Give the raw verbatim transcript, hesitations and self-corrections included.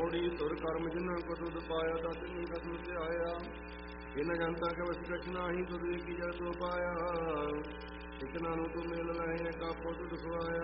ਲੋੜੀ ਤੁਰ ਕਰਮ ਜਿਨ੍ਹਾਂ ਕੋ ਤੁਧ ਪਾਇਆ ਤਾ ਤਿਨੀ ਕਸਮ ਤੇ ਆਇਆ ਇਨ ਜਨਤਾ ਕੇ ਵਸ ਕਛ ਨਾਹੀ ਤੁਧ ਕੀ ਜਲ ਤੋ ਪਾਇਆ ਇਕਨਾ ਨੂੰ ਤੂੰ ਮੇਲ ਲਾਏ ਕਾਪੋ ਤੁਧ ਖਵਾਇਆ